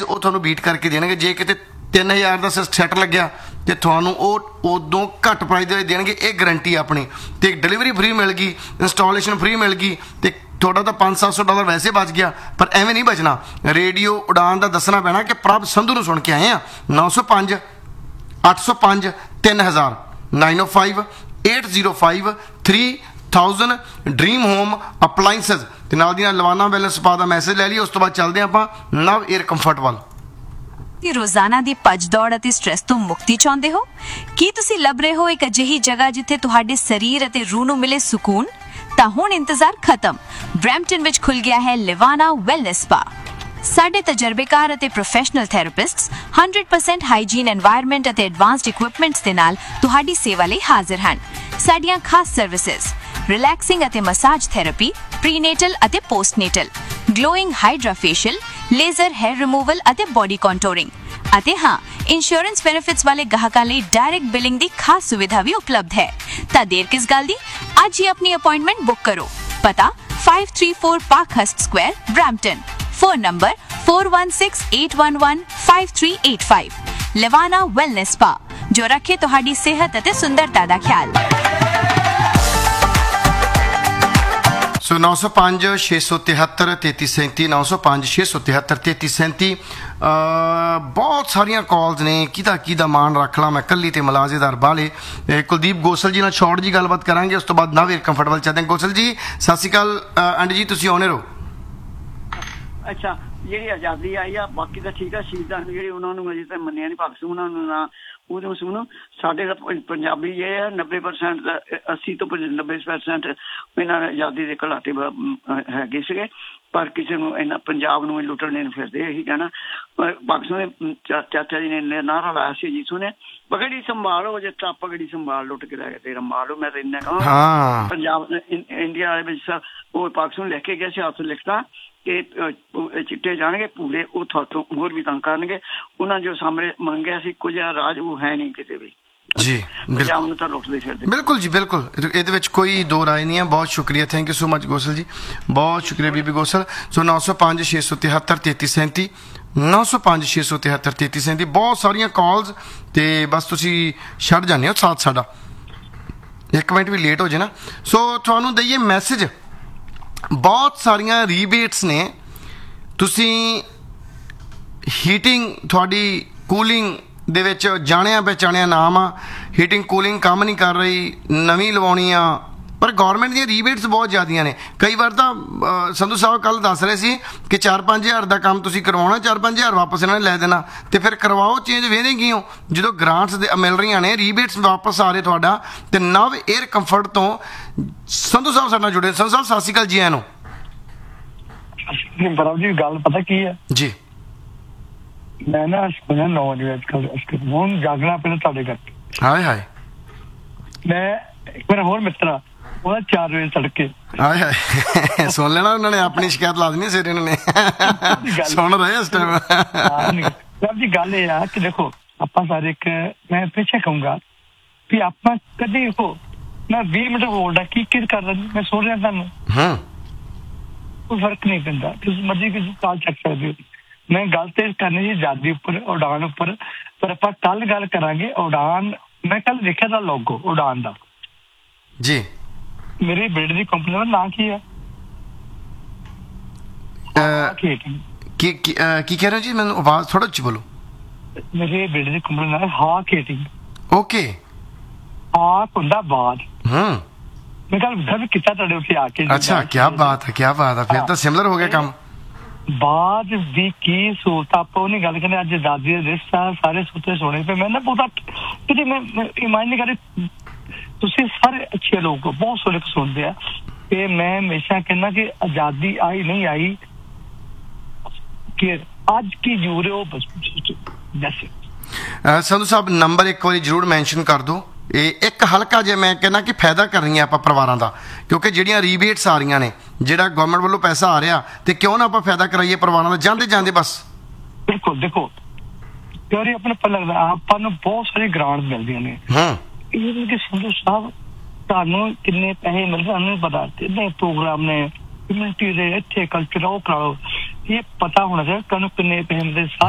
Price वो तुहानूं beat करके देणगे। जे किते 3000 का सैट लग्या तो थानू उदों घट प्राइस दे देंगे, ये गारंटी अपनी। तो डिलीवरी फ्री मिल गई, इंस्टॉलेशन फ्री मिल गई, तो थोड़ा तो $500-700 वैसे बच गया। पर एवें नहीं बचना, रेडियो उड़ान का दसना पैना कि प्रभ संधू नूं सुन के आए हैं। 905 805 3000 905 805 3000 ड्रीम होम अपलाइंसिस ते नाल दी नाल लवाना वैलनेस स्पा दा मैसेज ले लियो। उस तो बाद चलते आपां नव एयर कंफर्ट वाल। रोजाना ਦੀ ਭੱਜ ਦੌੜ ਅਤੇ ਸਟ੍ਰੈਸ ਤੋਂ ਮੁਕਤੀ ਚਾਹੁੰਦੇ ਹੋ? ਕੀ ਤੁਸੀਂ ਲੱਭ ਰਹੇ ਹੋ ਇੱਕ ਅਜਿਹੀ ਜਗ੍ਹਾ ਜਿੱਥੇ ਤੁਹਾਡੇ ਸਰੀਰ ਅਤੇ ਰੂਹ ਨੂੰ ਮਿਲੇ ਸਕੂਨ? ਤਾਂ ਹੁਣ ਇੰਤਜ਼ਾਰ ਖਤਮ। ਬਰੈਂਪਟਨ ਵਿੱਚ ਖੁੱਲ ਗਿਆ ਹੈ ਲਿਵਾਨਾ ਵੈਲਨੈਸ ਸਪਾ। ਸਾਡੇ ਤਜਰਬੇਕਾਰ ਅਤੇ ਪ੍ਰੋਫੈਸ਼ਨਲ ਥੈਰੇਪਿਸਟਸ 100% ਹਾਈਜੀਨ ਐਨਵਾਇਰਨਮੈਂਟ ਅਤੇ ਐਡਵਾਂਸਡ ਇਕਵਿਪਮੈਂਟਸ ਦੇ ਨਾਲ ਤੁਹਾਡੀ ਸੇਵਾ ਲਈ ਹਾਜ਼ਰ ਹਨ। ਸਾਡੀਆਂ ਖਾਸ ਸਰਵਿਸਿਜ਼ ਰਿਲੈਕਸਿੰਗ ਅਤੇ ਮਸਾਜ ਥੈਰੇਪੀ, ਪ੍ਰੀਨੇਟਲ ਅਤੇ ਪੋਸਟਨੇਟਲ, glowing hydra facial, laser hair removal ਅਤੇ ਬੋਡੀ ਕੰਟੂਰਿੰਗ, ਅਤੇ ਹਾਂ ਇੰਸ਼ੋਰੈਂਸ ਬੈਨੀਫਿਟਸ ਵਾਲੇ ਗਾਹਕਾਂ ਲਈ ਡਾਇਰੈਕਟ ਬਿਲਿੰਗ ਦੀ ਖਾਸ ਸੁਵਿਧਾ ਵੀ ਉਪਲਬਧ ਹੈ। ਤਾਂ ਦੇਰ ਕਿਸ ਗੱਲ ਦੀ, ਅੱਜ ਹੀ ਆਪਣੀ ਅਪਾਇੰਟਮੈਂਟ ਬੁੱਕ ਕਰੋ। ਪਤਾ 534 ਪਾਰਕਹਰਸਟ Square, Brampton. Phone number 4168115385। ਲਿਵਾਨਾ wellness spa, ਜੋ ਰੱਖੇ ਤੁਹਾਡੀ ਸਿਹਤ ਅਤੇ ਸੁੰਦਰਤਾ ਦਾ ਖਿਆਲ। सो 905 673 3337 905 673 3337। बहुत सारिया कॉल्स ने, किदा मान रख ला मैं, कली ते मलाजेदार बाले। कुलदीप गोसल जी नाल शॉर्ट जी गलबात करांगे, उस तो बाद नव एयर कंफर्ट वाल चलते हैं। गोसल जी सत श्री अकाल आंटी जी, तुसीं आउणे रहो। अच्छा, ਜਿਹੜੀ ਆਜ਼ਾਦੀ ਆਈ ਆ ਬਾਕੀ ਤਾਂ ਠੀਕ ਆ, ਸ਼ਹੀਦਾਂ ਨੂੰ ਜਿਹੜੇ ਉਹਨਾਂ ਨੂੰ ਅਜੇ ਤਾਂ ਮੰਨਿਆ ਨਹੀਂ, ਭਗਤ ਸਿੰਘ ਉਹਨਾਂ ਨੂੰ ਨਾ ਉਦੋਂ ਸੁਣੋ। ਸਾਡੇ ਤਾਂ ਪੰਜਾਬੀ ਇਹ ਆ 90% 80 ਤੋਂ 90% ਇਹਨਾਂ ਨੇ ਆਜ਼ਾਦੀ ਦੇ ਘੁਲਾਟੇ ਹੈਗੇ ਸੀਗੇ, ਪਰ ਕਿਸੇ ਨੂੰ ਇਹਨਾਂ ਪੰਜਾਬ ਨੂੰ ਲੁੱਟਣ ਨਹੀਂ ਫਿਰਦੇ। ਇਹੀ ਕਹਿਣਾ ਭਗਤ ਸਿੰਘ ਦੇ ਚਾਚਾ ਜੀ ਨੇ ਨਾਰਾ ਲਾਇਆ ਸੀ ਜੀ, ਸੁਣਿਆ ਪਗੜੀ ਸੰਭਾਲੋ ਜੇ ਤਾਂ ਪਗੜੀ ਸੰਭਾਲ ਲੁੱਟ ਕੇ ਲੈ ਕੇ ਤੇਰਾ ਮਾਰੋ। ਮੈਂ ਤਾਂ ਇੰਨਾ ਕਹਾਂ ਪੰਜਾਬ ਇੰਡੀਆ ਵਿੱਚ ਉਹ ਭਗਤ ਸਿੰਘ ਲਿਖ ਕੇ ਗਿਆ ਸੀ, ਹੱਥ ਲਿਖਤਾ ਕਿ ਚਿੱਟੇ ਜਾਣਗੇ ਭੂਰੇ, ਉਹ ਤੁਹਾਤੋਂ ਹੋਰ ਵੀ ਤੰਗ ਕਰਨਗੇ। ਉਹਨਾਂ ਜੋ ਸਾਹਮਣੇ ਮੰਗਿਆ ਸੀ ਕੁਝ ਰਾਜ, ਉਹ ਹੈ ਨਹੀਂ ਕਿਤੇ ਵੀ ਜੀ। ਪੰਜਾਬ ਨੂੰ ਤਾਂ ਲੁੱਟਦੇ ਫਿਰਦੇ। ਬਿਲਕੁਲ ਜੀ, ਬਿਲਕੁਲ, ਇਹਦੇ ਵਿੱਚ ਕੋਈ ਦੋ ਰਾਏ ਨਹੀਂ ਹੈ। ਬਹੁਤ ਸ਼ੁਕਰੀਆ, thank you so much Gosal ਜੀ, ਬਹੁਤ ਸ਼ੁਕਰੀਆ ਬੀਬੀ ਗੋਸਲ। ਸੋ 905 673 3337 905 673 3337। ਬਹੁਤ ਸਾਰੀਆਂ ਕਾਲਸ ਤੇ ਬਸ ਤੁਸੀਂ ਛੱਡ ਜਾਂਦੇ ਹੋ ਸਾਥ ਸਾਡਾ, ਇੱਕ ਮਿੰਟ ਵੀ ਲੇਟ ਹੋ ਜੇ ਨਾ। ਸੋ ਤੁਹਾਨੂੰ ਦਈਏ ਮੈਸੇਜ, ਬਹੁਤ ਸਾਰੀਆਂ ਰੀਬੇਟਸ ਨੇ। ਤੁਸੀਂ ਹੀਟਿੰਗ, ਤੁਹਾਡੀ ਕੂਲਿੰਗ ਦੇ ਵਿੱਚ ਜਾਣਿਆ ਪਹਿਚਾਣਿਆ ਨਾਮ ਆ, ਹੀਟਿੰਗ ਕੂਲਿੰਗ ਕੰਮ ਨਹੀਂ ਕਰ ਰਹੀ, ਨਵੀਂ ਲਵਾਉਣੀ ਆ, ਪਰ ਗੌਰਮੈਂਟ ਦੀਆਂ ਰੀਬੇਟਸ ਬਹੁਤ ਜ਼ਿਆਦੀਆਂ ਨੇ। ਕਈ ਵਾਰ ਤਾਂ ਸੰਧੂ ਸਾਹਿਬ ਕੱਲ੍ਹ ਦੱਸ ਰਹੇ ਸੀ ਕਿ 4-5 ਹਜ਼ਾਰ ਦਾ ਕੰਮ ਤੁਸੀਂ ਕਰਵਾਉਣਾ, 4-5 ਹਜ਼ਾਰ ਵਾਪਸ ਇਹਨਾਂ ਨੇ ਲੈ ਦੇਣਾ, ਤੇ ਫਿਰ ਕਰਵਾਓ ਚੇਂਜ। ਵੇਖਦੇ ਕੀ ਹੋ ਜਦੋਂ ਗ੍ਰਾਂਟਸ ਦੇ ਮਿਲ ਰਹੀਆਂ ਨੇ, ਰੀਬੇਟਸ ਵਾਪਸ ਆ ਰਹੇ ਤੁਹਾਡਾ। ਤੇ ਨਵ 에ਅਰ ਕੰਫਰਟ ਤੋਂ ਸੰਧੂ ਸਾਹਿਬ ਸਾਡੇ ਨਾਲ ਜੁੜੇ। ਸੰਧੂ ਸਾਹਿਬ ਸਤਿ ਸ਼੍ਰੀ ਅਕਾਲ ਜੀ। ਆਇਆਂ ਨੂੰ ਬਰਾਬਰ ਜੀ, ਗੱਲ ਪਤਾ ਕੀ ਹੈ ਜੀ, ਮੈਂ ਨਾ ਸੁਣਿਆ 9 ਵਜੇ ਅੱਜ ਕੱਲ੍ਹ ਹੁਣ ਜਾਗਣਾ ਪਹਿਲਾਂ ਤੁਹਾਡੇ ਕਰਕੇ। ਹਾਏ ਹਾਏ, ਮੈਂ ਮੇਰਾ ਹੋਰ ਮਿੱਤਰ ਆ, ਉਹਦਾ 4 ਵਜੇ ਤੜਕੇ ਹਾਏ ਹਾਏ ਸੁਣ ਲੈਣਾ ਉਹਨਾਂ ਨੇ, ਆਪਣੀ ਸ਼ਿਕਾਇਤ ਲਾ ਦੇਣੀ ਸਿਰ ਇਹਨਾਂ ਨੇ, ਸੁਣ ਰਹੇ ਇਸ ਟਾਈਮ। ਸਾਹਿਬ ਜੀ ਗੱਲ ਇਹ ਆ ਕਿ ਦੇਖੋ ਆਪਾਂ ਸਾਰੇ ਇੱਕ, ਮੈਂ ਪਿੱਛੇ ਕਹੂੰਗਾ ਵੀ ਆਪਾਂ ਕਦੇ ਹੋ ਮੈਂ 20 ਮਿੰਟ ਹੋਲਡ ਆ ਕੀ ਕਰ ਰਿਹਾ, ਮੈਂ ਸੁਣ ਰਿਹਾ ਤੁਹਾਨੂੰ, ਕੋਈ ਫਰਕ ਨਹੀਂ ਪੈਂਦਾ, ਤੁਸੀਂ ਮਰਜ਼ੀ ਕਿਸੇ ਕਾਲ ਚੱਕ ਸਕਦੇ ਹੋ। ਮੈਂ ਗੱਲ ਤੇ ਕਰਨੀ ਸੀ ਆਜ਼ਾਦੀ ਉੱਪਰ, ਉਡਾਨ ਉੱਪਰ, ਪਰ ਆਪਾਂ ਕੱਲ ਗੱਲ ਕਰਾਂਗੇ ਉਡਾਨ। ਮੈਂ ਕੱਲ ਦੇਖਿਆ ਦਾ ਲੋਗੋ ਉਡਾਨ ਦਾ ਜੀ, ਮੇਰੇ ਬੇਟੇ ਦੀ ਕੰਪਨੀ ਦਾ ਨਾਂ ਕੀ ਹੈ? ਕੀ ਕਹਿ ਰਹੇ ਜੀ? ਮੈਨੂੰ ਆਵਾਜ਼ ਥੋੜਾ ਉੱਚੀ ਬੋਲੋ। ਮੇਰੇ ਬੇਟੇ ਦੀ ਕੰਪਨੀ ਦਾ ਹਾਕ ਹੀਟਿੰਗ। ਓਕੇ, ਹਾਕ ਹੁੰਦਾ ਬਾਦ। ਮੈਂ ਕੱਲ ਵੀ ਕੀਤਾ ਤੁਹਾਡੇ ਉੱਥੇ ਆ ਕੇ। ਅੱਛਾ, ਕੀ ਬਾਤ ਹੈ, ਕੀ ਬਾਤ ਹੈ, ਫਿਰ ਤਾਂ ਸਿਮਲਰ ਹੋ ਗਿਆ ਕੰਮ। ਬਾਅਦ ਦੀ ਕੀ ਸਹੂਲਤ, ਆਪਾਂ ਉਹ ਨਹੀਂ ਗੱਲ ਕਰਦੇ। ਅੱਜ ਆਜ਼ਾਦੀ ਦੇ ਦਿਵਸ ਆ, ਸਾਰੇ ਸੁੱਤੇ ਸੋਣੇ ਪਏ। ਮੈਂ ਨਾ ਬਹੁਤਾ ਕਿਤੇ ਮੈਂ ਇਮਾਨ ਨਹੀਂ ਕਰ, ਤੁਸੀਂ ਸਾਰੇ ਅੱਛੇ ਲੋਕ ਹੋ, ਬਹੁਤ ਸੋਹਣੇ ਸੁਣਦੇ ਆ। ਤੇ ਮੈਂ ਹਮੇਸ਼ਾ ਕਹਿੰਦਾ ਕਿ ਆਜ਼ਾਦੀ ਆਈ ਨਹੀਂ ਆਈ, ਕਿ ਅੱਜ ਕੀ ਜੂਰ ਹੋ ਬਸ। ਸੰਧੂ ਸਾਹਿਬ ਨੰਬਰ ਇੱਕ ਵਾਰੀ ਜ਼ਰੂਰ ਮੈਂਸ਼ਨ ਕਰ ਦਿਓ। ਇਹ ਇੱਕ ਹਲਕਾ ਜੇ ਮੈਂ ਕਹਿੰਦਾ ਕਿ ਫਾਇਦਾ ਕਰ ਰਹੀਆਂ ਆਪਾਂ ਪਰਿਵਾਰਾਂ ਦਾ, ਕਿਉਂਕਿ ਜਿਹੜੀਆਂ ਰੀਬੇਟਸ ਆ ਰਹੀਆਂ ਨੇ, ਜਿਹੜਾ ਗਵਰਨਮੈਂਟ ਵੱਲੋਂ ਪੈਸਾ ਆ ਰਿਹਾ, ਤੇ ਕਿਉਂ ਨਾ ਆਪਾਂ ਫਾਇਦਾ ਕਰਾਈਏ ਪਰਿਵਾਰਾਂ ਦਾ ਜਾਂਦੇ ਜਾਂਦੇ ਬਸ। ਬਿਲਕੁਲ, ਦੇਖੋ ਕਿਉਂ ਆਪਣੇ ਪਤਾ ਲੱਗਦਾ ਆਪਾਂ ਨੂੰ ਬਹੁਤ ਸਾਰੀ ਗ੍ਰਾਂਟ ਮਿਲਦੀਆਂ ਨੇ। ਇਹ ਕਿ ਸੰਧੂ ਸਾਹਿਬ ਤੁਹਾਨੂੰ ਕਿੰਨੇ ਪੈਸੇ ਮਿਲਦੇ ਸਾਨੂੰ ਪਤਾ, ਕਿੰਨੇ ਪ੍ਰੋਗਰਾਮ ਨੇ ਕਮਿਊਨਿਟੀ ਦੇ, ਇੱਥੇ ਕਲਚਰ ਉਹ ਕਰਾਓ, ਇਹ ਪਤਾ ਹੋਣਾ ਚਾਹੀਦਾ ਤੁਹਾਨੂੰ ਕਿੰਨੇ ਪੈਸੇ ਮਿਲਦੇ।